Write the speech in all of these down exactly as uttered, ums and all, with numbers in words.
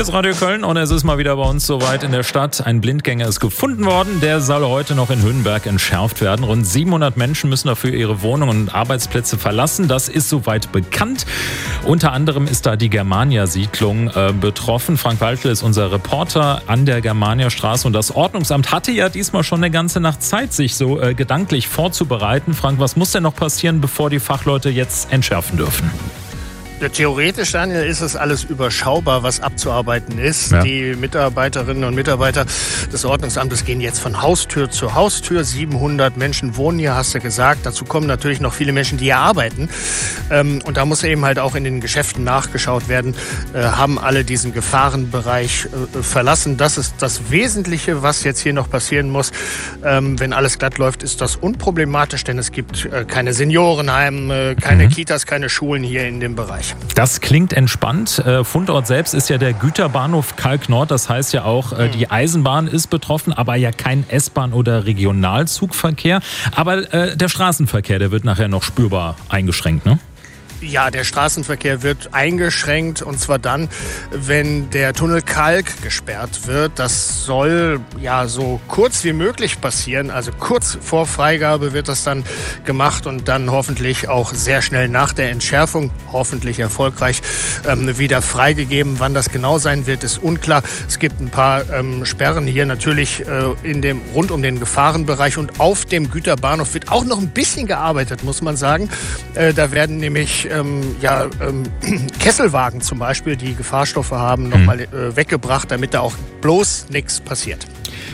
Hier ist Radio Köln und es ist mal wieder bei uns soweit in der Stadt. Ein Blindgänger ist gefunden worden. Der soll heute noch in Höhenberg entschärft werden. Rund siebenhundert Menschen müssen dafür ihre Wohnungen und Arbeitsplätze verlassen. Das ist soweit bekannt. Unter anderem ist da die Germania-Siedlung äh, betroffen. Frank Waltel ist unser Reporter an der Germania-Straße. Und das Ordnungsamt hatte ja diesmal schon eine ganze Nacht Zeit, sich so äh, gedanklich vorzubereiten. Frank, was muss denn noch passieren, bevor die Fachleute jetzt entschärfen dürfen? Ja, theoretisch, Daniel, ist es alles überschaubar, was abzuarbeiten ist. Ja. Die Mitarbeiterinnen und Mitarbeiter des Ordnungsamtes gehen jetzt von Haustür zu Haustür. siebenhundert Menschen wohnen hier, hast du gesagt. Dazu kommen natürlich noch viele Menschen, die hier arbeiten. Ähm, und da muss eben halt auch in den Geschäften nachgeschaut werden, äh, haben alle diesen Gefahrenbereich äh, verlassen. Das ist das Wesentliche, was jetzt hier noch passieren muss. Ähm, wenn alles glatt läuft, ist das unproblematisch, denn es gibt äh, keine Seniorenheime, keine mhm. Kitas, keine Schulen hier in dem Bereich. Das klingt entspannt. Fundort selbst ist ja der Güterbahnhof Kalk-Nord. Das heißt ja auch, die Eisenbahn ist betroffen, aber ja kein S-Bahn- oder Regionalzugverkehr. Aber äh, der Straßenverkehr, der wird nachher noch spürbar eingeschränkt, ne? Ja, der Straßenverkehr wird eingeschränkt und zwar dann, wenn der Tunnel Kalk gesperrt wird. Das soll ja so kurz wie möglich passieren. Also kurz vor Freigabe wird das dann gemacht und dann hoffentlich auch sehr schnell nach der Entschärfung, hoffentlich erfolgreich, ähm, wieder freigegeben. Wann das genau sein wird, ist unklar. Es gibt ein paar ähm, Sperren hier natürlich äh, in dem, rund um den Gefahrenbereich und auf dem Güterbahnhof wird auch noch ein bisschen gearbeitet, muss man sagen. Äh, da werden nämlich Ähm, ja, ähm, Kesselwagen zum Beispiel, die Gefahrstoffe haben, nochmal äh, weggebracht, damit da auch bloß nichts passiert.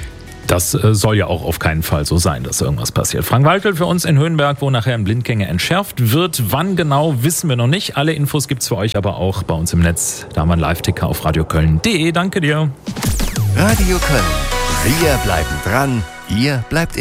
Das äh, soll ja auch auf keinen Fall so sein, dass irgendwas passiert. Frank Waltel für uns in Höhenberg, wo nachher ein Blindgänger entschärft wird. Wann genau, wissen wir noch nicht. Alle Infos gibt es für euch aber auch bei uns im Netz. Da haben wir einen Live-Ticker auf radioköln punkt de. Danke dir. Radio Köln. Wir bleiben dran. Ihr bleibt